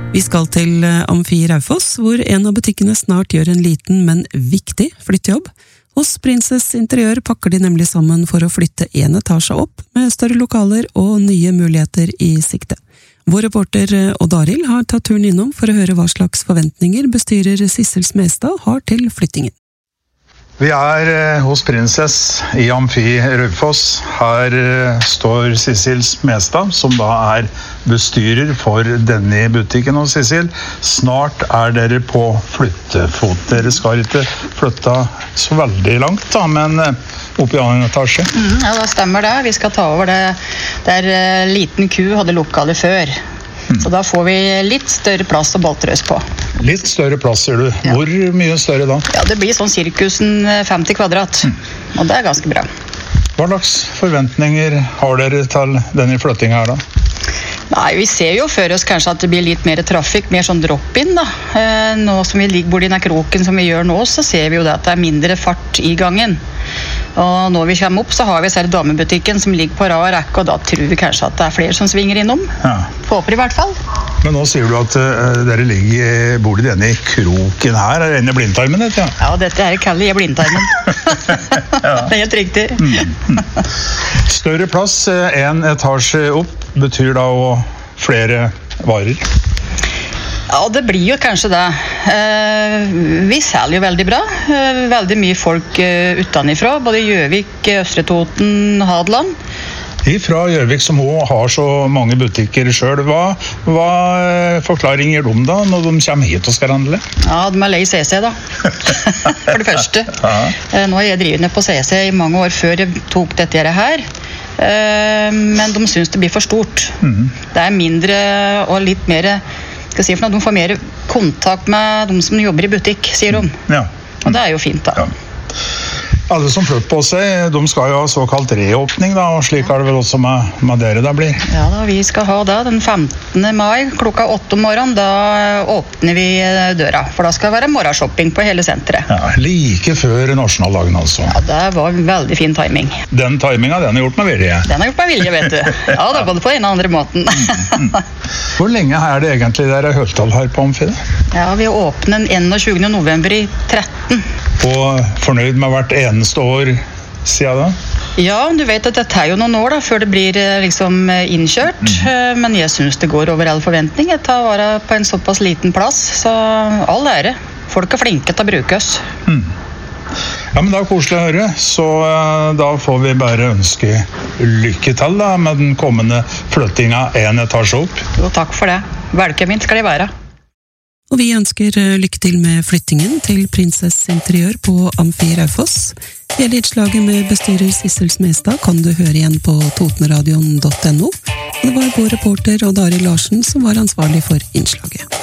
Vi skal til Amfi Raufoss, hvor en av butikkene snart gjør en liten, men viktig flyttejobb. Hos Princess Interiør pakker de nemlig sammen for å flytte en etasje opp, med større lokaler og nye muligheter i sikte. Vår reporter Odd Arild har tatt turen innom for å høre hva slags forventninger bestyrer Sissel Smestad har til flyttingen. Vi hos Princess i Amfi Raufoss. Her står Sissel Smestad, som da bestyrer for denne butikken. Og Sissel, snart dere på flyttefot. Dere skal ikke flytte så veldig langt, da, men opp i annen etasje. Ja, det stemmer det. Vi skal ta over det der liten ku hadde lokale før. Så da får vi litt større plass å boltrøs på. Litt større plass, sier du. Ja. Hvor mye større da? Ja, det blir sånn cirkusen 50 kvadrat. Og det ganske bra. Hva slags forventninger har dere til denne flyttingen her da? Nei, vi ser jo for oss kanskje at det blir litt mer trafikk, mer sånn drop-in da. Nå som vi ligger borti denne kroken som vi gjør nå, så ser vi jo det at det mindre fart i gangen. Og når vi kommer opp, så har vi selv damebutikken som ligger på rad og rekke, og da tror vi kanskje at det flere som svinger innom. Ja. Håper i hvert fall. Men nå sier du at dere bor i denne kroken her. Denne blindtarmen, dette? Ja, dette kaller jeg blindtarmen. Ja. Det helt riktig. Større plass, en etasje opp, betyr da flere varer? Ja, det blir jo kanskje det. Vi selger jo veldig bra. Veldig mye folk utenifra, både Gjøvik, Østre Toten, Hadeland. Fra Gjøvik, som også har så mange butikker selv. Hva forklaring gir de da, når de kommer hit og skal handle? Ja, de lei CC da. For det første. Nå har jeg drevet ned på CC i mange år før jeg tok dette her. Men de synes det blir for stort. Det mindre og litt mer... de får mer kontakt med de som jobber i butikk, sier de. Ja. Og det jo fint da. Ja. Alle som flytter på seg, de skal jo ha såkalt reåpning da, og slik det vel også med dere da blir. Ja da, vi skal ha det den 15. mai klokka 8 om morgenen, da åpner vi døra, for da skal det være morgenshopping på hele senteret. Ja, like før nasjonaldagen altså. Ja, det var veldig fin timing. Den timingen, den gjort med vilje? Den gjort med vilje, vet du. Ja, det både på den og andre måten. Hvor lenge det egentlig dere holdt til her på Amfi? Ja, vi åpner 21. november i 13. Og fornøyd med hvert eneste år siden da? Ja, du vet at dette jo noen år da, før det blir liksom innkjørt. Men jeg synes det går over all forventning. Jeg tar vare på en såpass liten plass, så all ære. Folk flinke til å bruke oss. Ja, men det koselig å høre. Så da får vi bare ønske lykke til da, med den kommende flyttingen en etasje opp. Jo, takk for det. Velkommen skal de være. Og vi ønsker lykke til med flyttingen til Princess Interiør på Amfi Raufoss. Hele innslaget med bestyrer Sissel Smestad kan du høre igjen på totenradion.no. Det var vår reporter Odd Arild Larsen som var ansvarlig for innslaget.